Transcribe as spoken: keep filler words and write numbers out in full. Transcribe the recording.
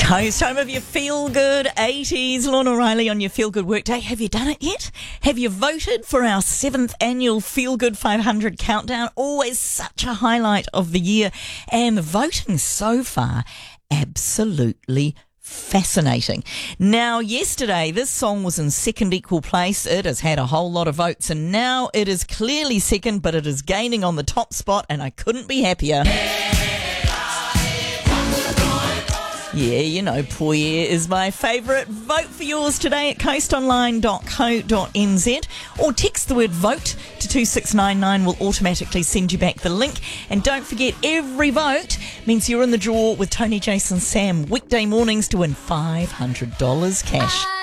Coast, home of your feel-good eighties. Lorna Riley on your feel-good workday. Have you done it yet? Have you voted for our seventh annual Feel-Good five hundred countdown? Always such a highlight of the year. And the voting so far, absolutely fascinating. Now, yesterday, this song was in second equal place. It has had a whole lot of votes, and now it is clearly second, but it is gaining on the top spot, and I couldn't be happier. Yeah, you know, Poyer is my favourite. Vote for yours today at coast online dot co dot n z or text the word VOTE to two six nine nine. We'll automatically send you back the link. And don't forget, every vote means you're in the draw with Tony, Jason, Sam, weekday mornings to win five hundred dollars cash.